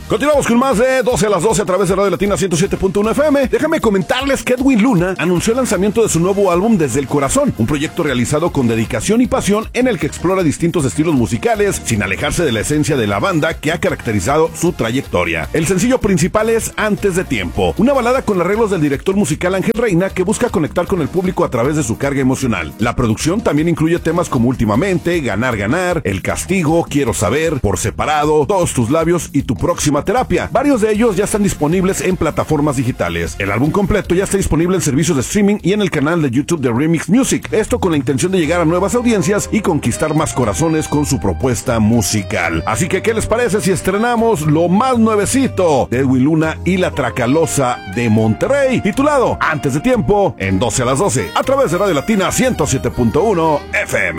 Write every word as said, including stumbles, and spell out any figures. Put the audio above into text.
Continuamos con más de doce a las doce a través de Radio Latina ciento siete punto uno F M. Déjame comentarles que Edwin Luna anunció el lanzamiento de su nuevo álbum Desde el Corazón, un proyecto realizado con dedicación y pasión en el que explora distintos estilos musicales sin alejarse de la esencia de la banda que ha caracterizado su trayectoria. El sencillo principal es Antes de Tiempo, una balada con arreglos del director musical Ángel Reina que busca conectar con el público a través de su carga emocional. La producción también incluye temas como Últimamente, Ganar Ganar, El Castigo, Quiero Saber, Por Separado, Todos tus labios y Tu próxima terapia. Varios de ellos ya están disponibles en plataformas digitales. El álbum completo ya está disponible en servicios de streaming y en el canal de YouTube de Remix Music. Esto con la intención de llegar a nuevas audiencias y conquistar más corazones con su propuesta musical. Así que, ¿qué les parece si estrenamos lo más nuevecito de Edwin Luna y la Tracalosa de Monterrey, titulado Antes de Tiempo, en doce a las doce, a través de Radio Latina ciento siete punto uno F M?